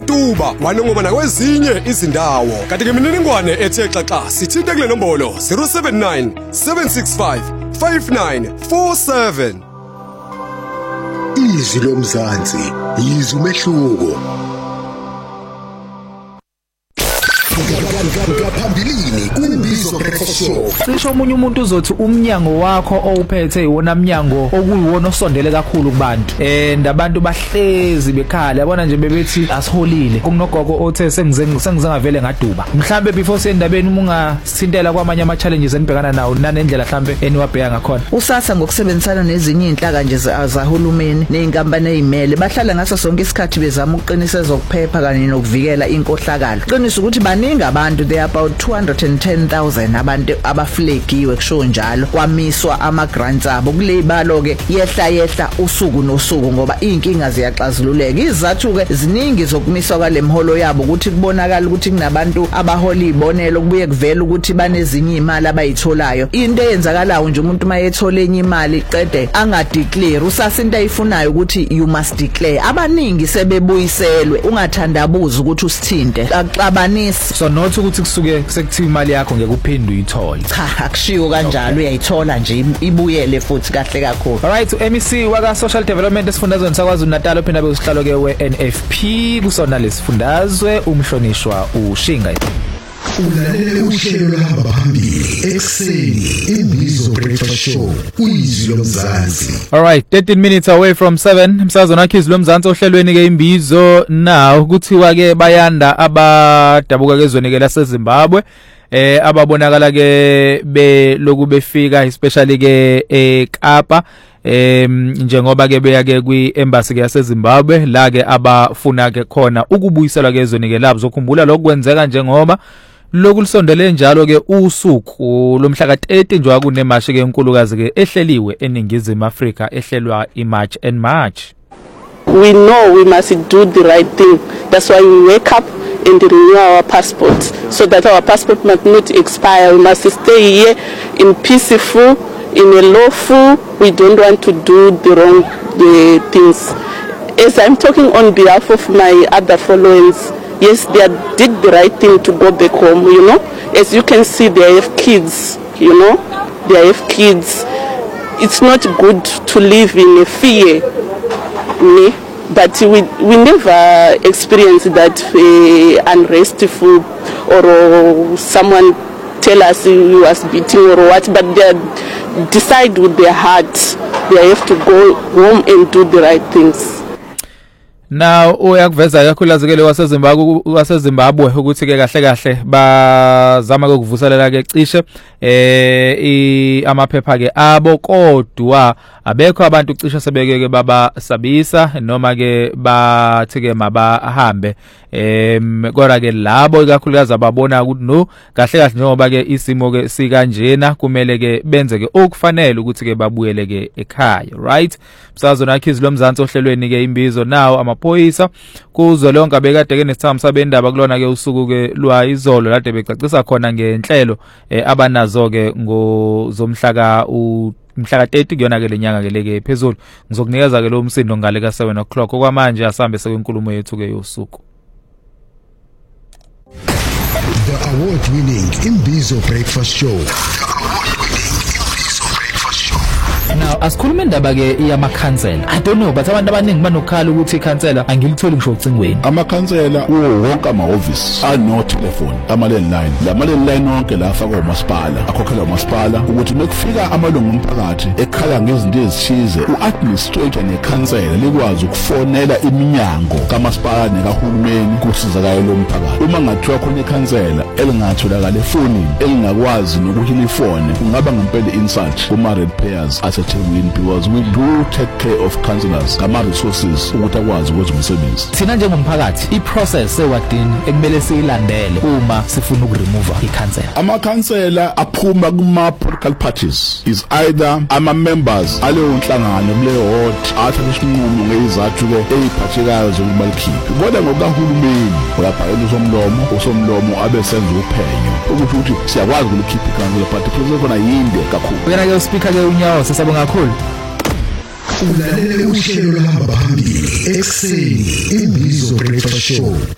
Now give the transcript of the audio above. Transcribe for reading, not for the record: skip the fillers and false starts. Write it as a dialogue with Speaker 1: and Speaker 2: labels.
Speaker 1: eMatuba wanongoma nakwezinye izindawo. Kanti ke imininingwane ethe xaxa sithinte kule nombolo 079 765 5947.
Speaker 2: Izwi lomzansi, izwi umehluko. Ngaphambilini kuMbizo Breakfast Show.
Speaker 3: Cishe omunye umuntu uzothi umnyango wakho owuphethe iwona mnyango okuyiwona osondele kakhulu kubantu. Abantu bahlezi bekhala yabona nje bebethi asiholile. Kunogogo othe sengize ngavele ngaduba. Mhlambe before sendabeni ungasithintela kwamanye ama challenges enibhekana nawo nanendlela mhlambe eniwabheka ngakhona.
Speaker 4: USASSA ngokusebenzisana nezinye inhlaka nje zahulumeni nezinkampani ezimele bahlala ngaso sonke isikhathi bezama ukuqinisa ezokuphepha kanye nokuvikela inkohlakalo. Qinisa ukuthi baningi abantu, there are about 210,000 abantu abaflegiwe kusho njalo kwamiswa ama grants abo kulebalo ke yehla usuku nosuku ngoba inkinga ziyaxazululeka. Izathu ke ziningi zokumiswa kwale mholo yabo ukuthi kubonakala ukuthi kunabantu abahola ibonelo kubuye kuvela ukuthi banezinye imali abayitholayo. Into eyenzakalayo nje umuntu mayethola enye imali qede angadeclare USASSA into ayifunayo ukuthi you must declare. Abaningi sebebuyiselwe ungathandabuza ukuthi usithinte akuxabanisi.
Speaker 3: So not ukuthi kusuke sekuthiwa imali yakho ngeke uphinde uyithole.
Speaker 4: Cha akushiwo kanjalo, uyayithola nje ibuyele futhi kahle kakhulu.
Speaker 3: Alright, uMEC waka Social Development esifundazweni sakwaZulu Natal ophinda bekusihlalo ke weNFP kusona lesifundazwe umhlonishwa uShinga.
Speaker 2: Ulalele uhlelo lahamba phambili ekseni iMbizo Breakfast Show uyizwi lomzansi.
Speaker 3: Alright, 13 minutes away from 7 umsazona wakhe lomzansi ohlelweni ke iMbizo now kuthiwa ke bayanda abadabuka kezweni ke laseZimbabwe ababonakala ke beloku befika especially ke eKapa njengoba ke beya ke kwi-embassy ke yaseZimbabwe la ke abafuna ke khona ukubuyiselwa kezweni ke labo zokhumbula lokwenzeka njengoba lokulisondele njalo ke usuku lomhla ka-30 nje wakunemarch ke enkulukazi ke ehleliwe eningizimu Afrika ehlelwa iMarch and March.
Speaker 5: We know we must do the right thing. That's why we wake up and renew our passport so that our passport must not expire. We must stay here in peaceful, in a lawful. We don't want to do the wrong things. As I'm talking on behalf of my other followers, yes, they did the right thing to go back home, you know. As you can see, they have kids, you know. They have kids. It's not good to live in a fear, but we never experienced that unrestful or someone tell us he was beating or what, but they decide with their heart. They have to go home and do the right things.
Speaker 3: Now uyakuveza kakhulu ke waseZimbabwe ukuthi ke kahle bazama ukuvuselela ke cishe amaphepha ke abo kodwa abekho abantu cishe sebeke baba sabisa noma ke bathi ke mabahambe kodwa ke labo ikakhulukazi ababona ukuthi no kahle njengoba ke isimo ke sikanjena kumele ke benze ke okufanele ukuthi ke babuyele ke ekhaya. Right, msazona wakhe lomzansi ohlelweni ke iMbizo now amaphoyisa kuzo lonke abekade ke nesithamo sabendaba kulona ke usuku ke lwa izolo lade becacisa khona ngenhlelo abanazo ke ngozomhla ka-30 kuyona ke lenyanga ke leke phezulu. Ngizokunikeza ke lo msindo ngale ka 7 o'clock okwamanje asambe sekwenkulumo yethu ke yosuku.
Speaker 2: The award-winning Imbizo Breakfast Show.
Speaker 3: Now asikhuluma indaba ke yamakhansela. I don't know but abantu abaningi banokhala ukuthi ikhansela angilitholi ngisho ucingweni.
Speaker 6: Amakhansela wonke amahhovisi ano telephone ama-landline. La ma-landline wonke la afakwa umasipala akhokhelwa umasipala ukuthi mekufika amalungu omphakathi ekhala ngezinto ezithize u-administrator nekhansela likwazi ukufonela iminyango kamasipala nekahulumeni kusizakala lo mphakathi. Uma ngathiwa khona ikhansela elingatholakala efonini elingakwazi nokuhila ifone kungaba ngempela insult kuma-red payers aseThekwini because we do take care of councillors ama-resources ukuthi akwazi ukwenza umsebenzi.
Speaker 3: Thina njengomphakathi i-process sewadini ekumele siyilandele uma sifuna ukuremove ikhansela.
Speaker 6: Amakhansela aphuma kuma-political parties is either ama-members aleyo nhlangano kuleyo ward athatha isinqumo ngezizathu-ke ey'phathekayo zokuba likhiphe. Kodwa ngokahulumeni uyabhalela usomlomo abe senza uphenyo ukuthi siyakwazi ukulikhipha ikhansela but iprocess khona yinde kakhulu.
Speaker 3: Uyena-ke uSpeaker ke uNyawo sesabonga kakhulu.
Speaker 2: Ulalele uhlelo lahamba phambili ekseni iMbizo Breakfast Show.